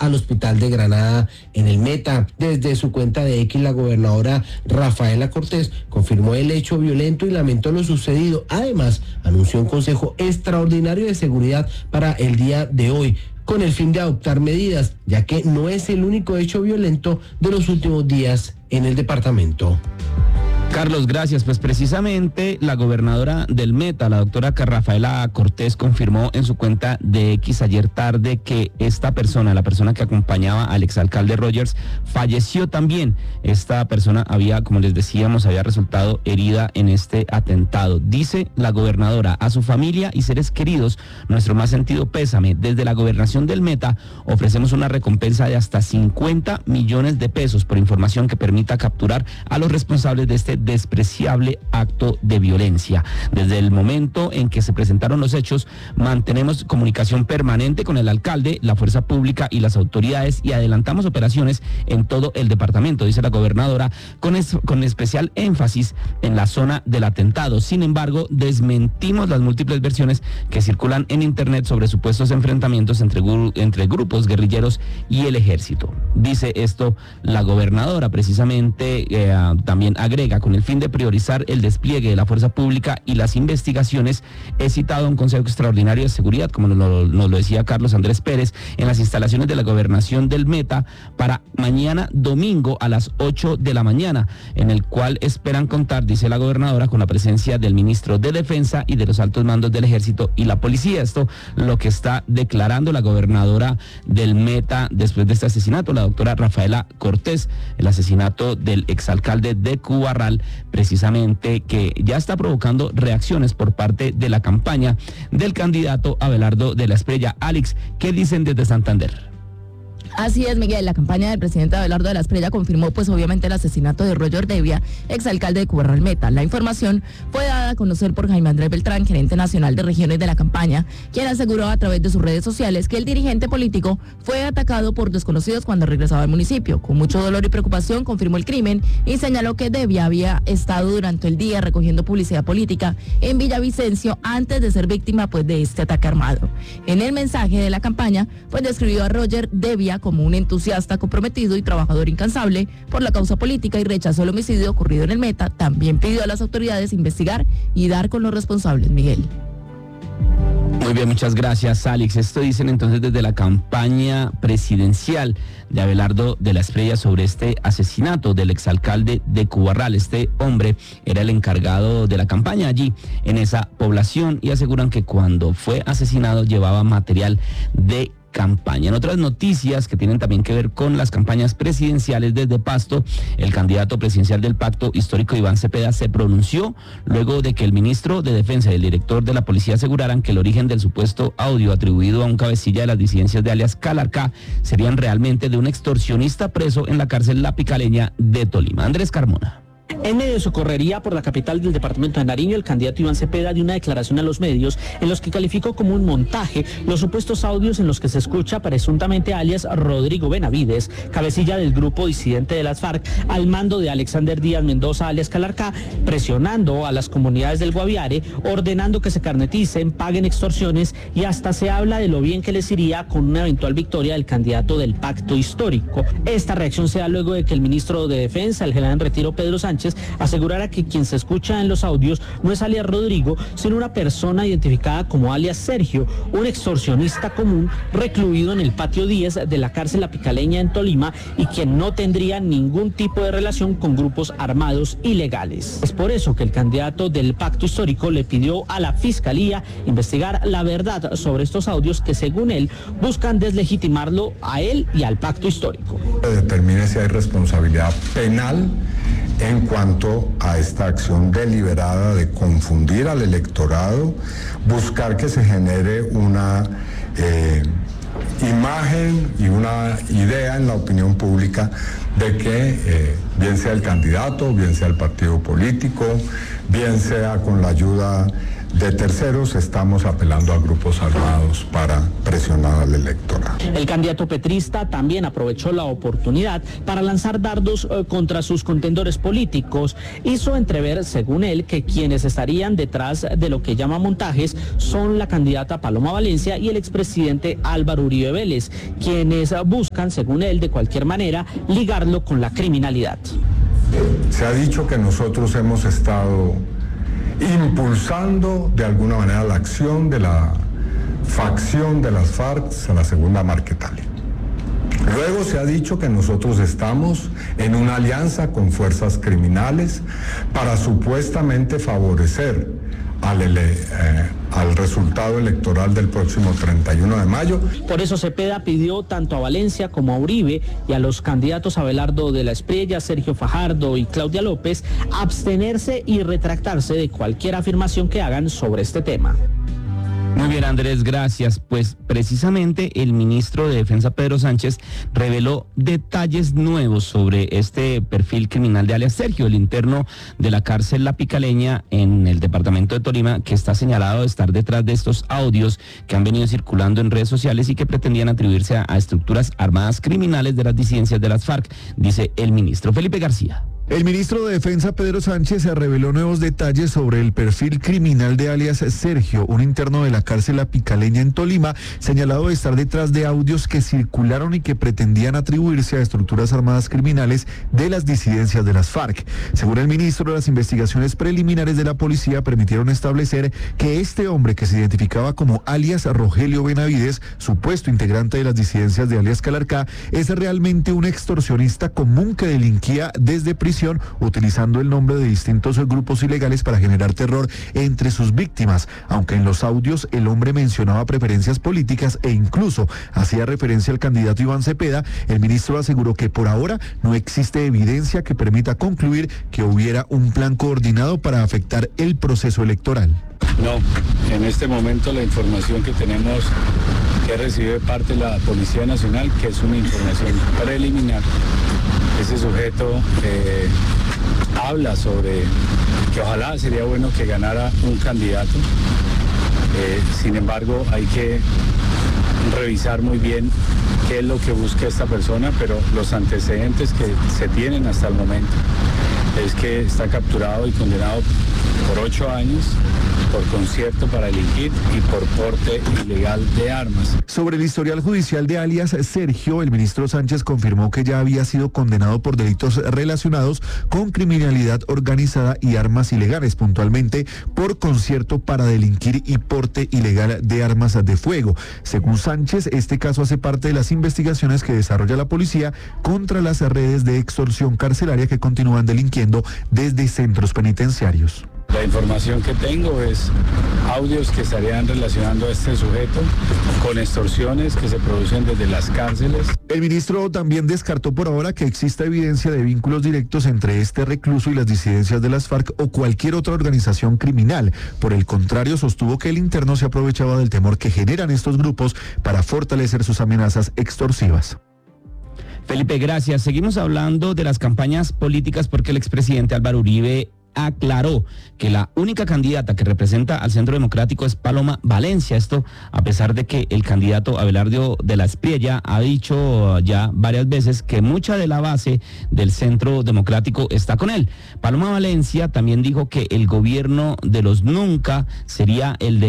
al hospital de Granada en el Meta. Desde su cuenta de X, la gobernadora Rafaela Cortés confirmó el hecho violento y lamentó lo sucedido. Además, anunció un consejo extraordinario de seguridad para el día de hoy, con el fin de adoptar medidas, ya que no es el único hecho violento de los últimos días en el departamento. Carlos, gracias. Pues precisamente la gobernadora del Meta, la doctora Rafaela Cortés, confirmó en su cuenta de X ayer tarde que esta persona, la persona que acompañaba al exalcalde Rogers, falleció también. Esta persona había, como les decíamos, había resultado herida en este atentado. Dice la gobernadora: a su familia y seres queridos, nuestro más sentido pésame. Desde la gobernación del Meta ofrecemos una recompensa de hasta 50 millones de pesos por información que permita capturar a los responsables de este despreciable acto de violencia. Desde el momento en que se presentaron los hechos, mantenemos comunicación permanente con el alcalde, la fuerza pública y las autoridades, y adelantamos operaciones en todo el departamento, dice la gobernadora, con especial énfasis en la zona del atentado. Sin embargo, desmentimos las múltiples versiones que circulan en internet sobre supuestos enfrentamientos entre grupos guerrilleros y el ejército. Dice esto la gobernadora. Precisamente también agrega: con el fin de priorizar el despliegue de la fuerza pública y las investigaciones, he citado a un Consejo Extraordinario de Seguridad, como nos lo decía Carlos Andrés Pérez, en las instalaciones de la gobernación del Meta para mañana domingo a las 8 de la mañana, en el cual esperan contar, dice la gobernadora, con la presencia del ministro de Defensa y de los altos mandos del Ejército y la Policía. Esto lo que está declarando la gobernadora del Meta después de este asesinato, la doctora Rafaela Cortés, el asesinato del exalcalde de Cubarral, precisamente, que ya está provocando reacciones por parte de la campaña del candidato Abelardo de la Espriella. Alex, ¿qué dicen desde Santander? Así es, Miguel. La campaña del presidente Abelardo de la Espriella confirmó, pues obviamente, el asesinato de Roger Devia, exalcalde de Cubarral Meta. La información fue dada a conocer por Jaime Andrés Beltrán, gerente nacional de regiones de la campaña, quien aseguró a través de sus redes sociales que el dirigente político fue atacado por desconocidos cuando regresaba al municipio. Con mucho dolor y preocupación confirmó el crimen y señaló que Devia había estado durante el día recogiendo publicidad política en Villavicencio antes de ser víctima, pues, de este ataque armado. En el mensaje de la campaña, pues, describió a Roger Devia como un entusiasta comprometido y trabajador incansable por la causa política y rechazó el homicidio ocurrido en el Meta. También pidió a las autoridades investigar y dar con los responsables, Miguel. Muy bien, muchas gracias, Alex. Esto dicen entonces desde la campaña presidencial de Abelardo de la Espriella sobre este asesinato del exalcalde de Cubarral. Este hombre era el encargado de la campaña allí en esa población y aseguran que cuando fue asesinado llevaba material de campaña. En otras noticias que tienen también que ver con las campañas presidenciales, desde Pasto, el candidato presidencial del Pacto Histórico, Iván Cepeda, se pronunció luego de que el ministro de Defensa y el director de la Policía aseguraran que el origen del supuesto audio atribuido a un cabecilla de las disidencias de alias Calarcá serían realmente de un extorsionista preso en la cárcel La Picaleña de Tolima. Andrés Carmona. En medio de su correría por la capital del departamento de Nariño, el candidato Iván Cepeda dio una declaración a los medios en los que calificó como un montaje los supuestos audios en los que se escucha presuntamente alias Rodrigo Benavides, cabecilla del grupo disidente de las FARC, al mando de Alexander Díaz Mendoza alias Calarcá, presionando a las comunidades del Guaviare, ordenando que se carneticen, paguen extorsiones y hasta se habla de lo bien que les iría con una eventual victoria del candidato del Pacto Histórico. Esta reacción se da luego de que el ministro de Defensa, el general en retiro Pedro Sánchez, asegurara que quien se escucha en los audios no es alias Rodrigo, sino una persona identificada como alias Sergio, un extorsionista común recluido en el patio 10 de la cárcel La Picaleña en Tolima y quien no tendría ningún tipo de relación con grupos armados ilegales. Es por eso que el candidato del Pacto Histórico le pidió a la Fiscalía investigar la verdad sobre estos audios que, según él, buscan deslegitimarlo a él y al Pacto Histórico. Determine si hay responsabilidad penal en cuanto a esta acción deliberada de confundir al electorado, buscar que se genere una imagen y una idea en la opinión pública de que bien sea el candidato, bien sea el partido político, bien sea con la ayuda de terceros, estamos apelando a grupos armados para presionar al electorado. El candidato petrista también aprovechó la oportunidad para lanzar dardos contra sus contendores políticos. Hizo entrever, según él, que quienes estarían detrás de lo que llama montajes son la candidata Paloma Valencia y el expresidente Álvaro Uribe Vélez, quienes buscan, según él, de cualquier manera, ligarlo con la criminalidad. Se ha dicho que nosotros hemos estado impulsando de alguna manera la acción de la facción de las FARC a la segunda Marquetalia. Luego se ha dicho que nosotros estamos en una alianza con fuerzas criminales para supuestamente favorecer al resultado electoral del próximo 31 de mayo. Por eso Cepeda pidió tanto a Valencia como a Uribe y a los candidatos Abelardo de la Espriella, Sergio Fajardo y Claudia López abstenerse y retractarse de cualquier afirmación que hagan sobre este tema. Muy bien, Andrés, gracias. Pues precisamente el ministro de Defensa, Pedro Sánchez, reveló detalles nuevos sobre este perfil criminal de alias Sergio, el interno de la cárcel La Picaleña en el departamento de Tolima, que está señalado de estar detrás de estos audios que han venido circulando en redes sociales y que pretendían atribuirse a estructuras armadas criminales de las disidencias de las FARC, dice el ministro Felipe García. El ministro de Defensa, Pedro Sánchez, reveló nuevos detalles sobre el perfil criminal de alias Sergio, un interno de la cárcel La Picaleña en Tolima, señalado de estar detrás de audios que circularon y que pretendían atribuirse a estructuras armadas criminales de las disidencias de las FARC. Según el ministro, las investigaciones preliminares de la policía permitieron establecer que este hombre, que se identificaba como alias Rogelio Benavides, supuesto integrante de las disidencias de alias Calarcá, es realmente un extorsionista común que delinquía desde prisión, utilizando el nombre de distintos grupos ilegales para generar terror entre sus víctimas, aunque en los audios el hombre mencionaba preferencias políticas e incluso hacía referencia al candidato Iván Cepeda. El ministro aseguró que por ahora no existe evidencia que permita concluir que hubiera un plan coordinado para afectar el proceso electoral. No, en este momento la información que tenemos que recibe parte de la Policía Nacional, que es una información preliminar. Ese sujeto habla sobre que ojalá sería bueno que ganara un candidato. Sin embargo, hay que revisar muy bien qué es lo que busca esta persona, pero los antecedentes que se tienen hasta el momento es que está capturado y condenado por 8 años por concierto para delinquir y por porte ilegal de armas. Sobre el historial judicial de alias Sergio, el ministro Sánchez confirmó que ya había sido condenado por delitos relacionados con criminalidad organizada y armas ilegales, puntualmente por concierto para delinquir y porte ilegal de armas de fuego. Según Sánchez, este caso hace parte de las investigaciones que desarrolla la policía contra las redes de extorsión carcelaria que continúan delinquiendo desde centros penitenciarios. La información que tengo es audios que estarían relacionando a este sujeto con extorsiones que se producen desde las cárceles. El ministro también descartó por ahora que exista evidencia de vínculos directos entre este recluso y las disidencias de las FARC o cualquier otra organización criminal. Por el contrario, sostuvo que el interno se aprovechaba del temor que generan estos grupos para fortalecer sus amenazas extorsivas. Felipe, gracias. Seguimos hablando de las campañas políticas porque el expresidente Álvaro Uribe aclaró que la única candidata que representa al Centro Democrático es Paloma Valencia. Esto a pesar de que el candidato Abelardo de la Espriella ha dicho ya varias veces que mucha de la base del Centro Democrático está con él. Paloma Valencia también dijo que el gobierno de los nunca sería el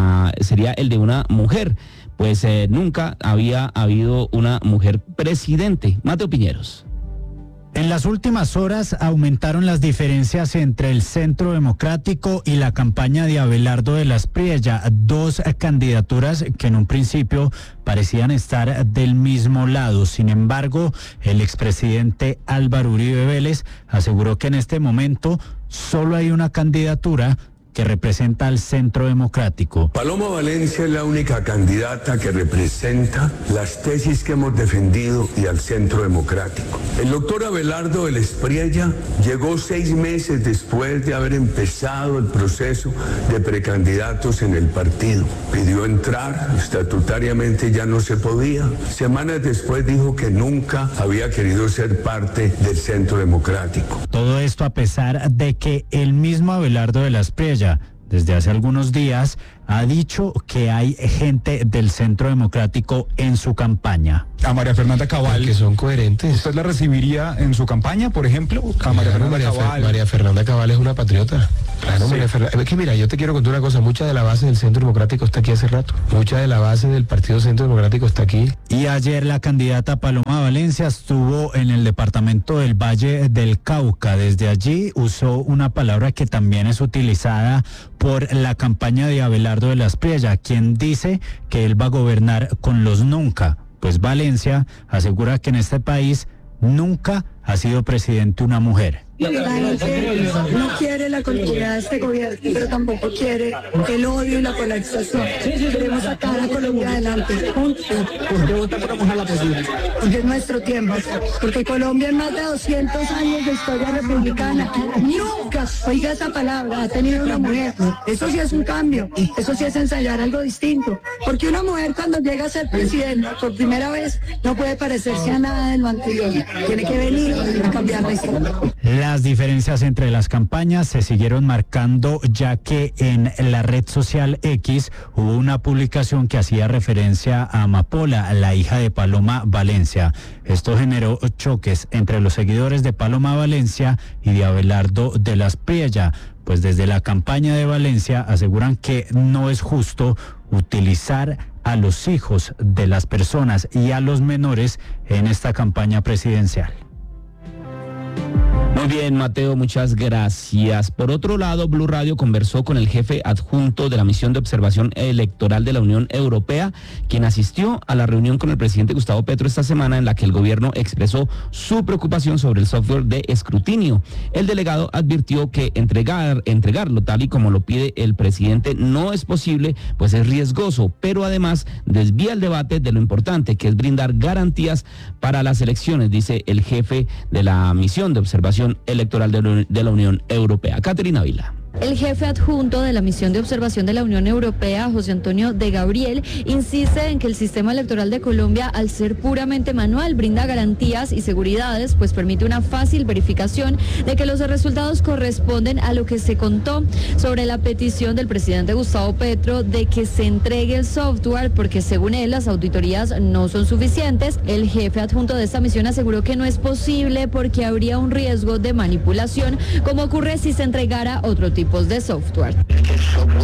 de una mujer. Pues nunca había habido una mujer presidente. Mateo Piñeros. En las últimas horas aumentaron las diferencias entre el Centro Democrático y la campaña de Abelardo de la Espriella, dos candidaturas que en un principio parecían estar del mismo lado. Sin embargo, el expresidente Álvaro Uribe Vélez aseguró que en este momento solo hay una candidatura que representa al Centro Democrático. Paloma Valencia es la única candidata que representa las tesis que hemos defendido y al Centro Democrático. El doctor Abelardo de la Espriella llegó 6 meses después de haber empezado el proceso de precandidatos en el partido. Pidió entrar, estatutariamente ya no se podía. Semanas después dijo que nunca había querido ser parte del Centro Democrático. Todo esto a pesar de que el mismo Abelardo de la Espriella desde hace algunos días, ha dicho que hay gente del Centro Democrático en su campaña. A María Fernanda Cabal. Que son coherentes. ¿Usted la recibiría en su campaña, por ejemplo? A María Fernanda Cabal. María Fernanda Cabal es una patriota. Claro, sí. Es que mira, yo te quiero contar una cosa. Mucha de la base del Centro Democrático está aquí hace rato. Mucha de la base del Partido Centro Democrático está aquí. Y ayer la candidata Paloma Valencia estuvo en el departamento del Valle del Cauca. Desde allí usó una palabra que también es utilizada por la campaña de Abelardo de la Espriella, quien dice que él va a gobernar con los nunca. Pues Valencia asegura que en este país nunca ha sido presidente una mujer. La gente no quiere la continuidad de este gobierno, pero tampoco quiere el odio y la polarización. Queremos sacar a Colombia adelante juntos. Porque es nuestro tiempo. Porque Colombia en más de 200 años de historia republicana nunca, oiga esa palabra, ha tenido una mujer. Eso sí es un cambio. Eso sí es ensayar algo distinto. Porque una mujer cuando llega a ser presidenta por primera vez no puede parecerse a nada de lo anterior. Tiene que venir a cambiar la historia. Las diferencias entre las campañas se siguieron marcando, ya que en la red social X hubo una publicación que hacía referencia a Amapola, la hija de Paloma Valencia. Esto generó choques entre los seguidores de Paloma Valencia y de Abelardo de la Espriella, pues desde la campaña de Valencia aseguran que no es justo utilizar a los hijos de las personas y a los menores en esta campaña presidencial. Muy bien, Mateo, muchas gracias. Por otro lado, Blue Radio conversó con el jefe adjunto de la misión de observación electoral de la Unión Europea, quien asistió a la reunión con el presidente Gustavo Petro esta semana, en la que el gobierno expresó su preocupación sobre el software de escrutinio. El delegado advirtió que entregarlo tal y como lo pide el presidente no es posible, pues es riesgoso, pero además desvía el debate de lo importante, que es brindar garantías para las elecciones, dice el jefe de la misión de observación electoral de la Unión Europea. Caterina Vila. El jefe adjunto de la misión de observación de la Unión Europea, José Antonio de Gabriel, insiste en que el sistema electoral de Colombia, al ser puramente manual, brinda garantías y seguridades, pues permite una fácil verificación de que los resultados corresponden a lo que se contó. Sobre la petición del presidente Gustavo Petro de que se entregue el software, porque según él las auditorías no son suficientes, el jefe adjunto de esta misión aseguró que no es posible porque habría un riesgo de manipulación, como ocurre si se entregara otro tipo de software.